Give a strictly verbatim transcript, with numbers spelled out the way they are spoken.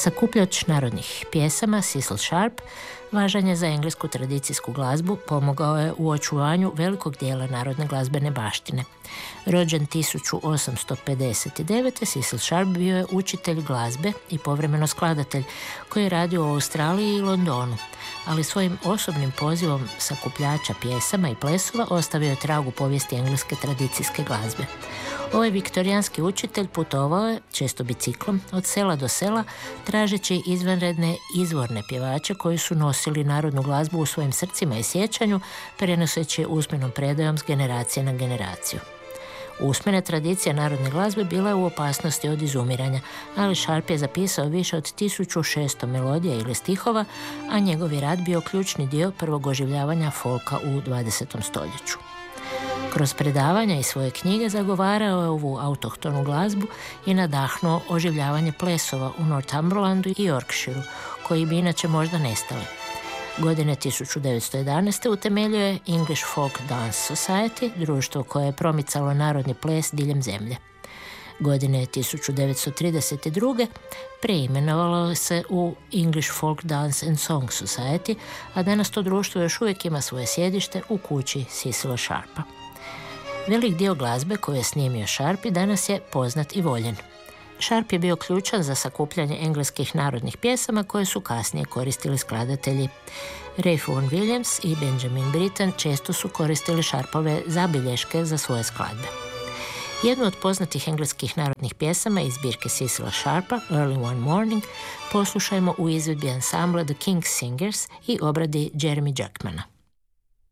Sakupljač narodnih pjesama Cecil Sharp važan je za englesku tradicijsku glazbu, pomogao je u očuvanju velikog dijela narodne glazbene baštine. Rođen tisuću osamsto pedeset devete. Cecil Sharp bio je učitelj glazbe i povremeno skladatelj koji je radio u Australiji i Londonu, ali svojim osobnim pozivom sakupljača pjesama i plesova ostavio je trag u povijesti engleske tradicijske glazbe. Ovaj viktorijanski učitelj putovao je, često biciklom, od sela do sela, tražeći izvanredne izvorne pjevače koji su nosili narodnu glazbu u svojim srcima i sjećanju, prenoseći usmenom predajom s generacije na generaciju. Usmena tradicija narodne glazbe bila je u opasnosti od izumiranja, ali Sharp je zapisao više od tisuću šesto melodija ili stihova, a njegov je rad bio ključni dio prvog oživljavanja folka u dvadesetom stoljeću. Kroz predavanja i svoje knjige zagovarao je ovu autohtonu glazbu i nadahnuo oživljavanje plesova u Northumberlandu i Yorkshireu, koji bi inače možda nestali. Godine tisuću devetsto jedanaeste. utemeljio je English Folk Dance Society, društvo koje je promicalo narodni ples diljem zemlje. Godine tisuću devetsto trideset druge. preimenovalo se u English Folk Dance and Song Society, a danas to društvo još uvijek ima svoje sjedište u kući Cecila Sharpa. Velik dio glazbe koju je snimio Sharp i danas je poznat i voljen. Sharp je bio ključan za sakupljanje engleskih narodnih pjesama koje su kasnije koristili skladatelji. Ralph Vaughan Williams i Benjamin Britten često su koristili Sharpove zabilješke za svoje skladbe. Jednu od poznatih engleskih narodnih pjesama iz zbirke Cecila Sharpa, Early One Morning, poslušajmo u izvedbi ansambla The King's Singers i obradi Jeremy Jackmana.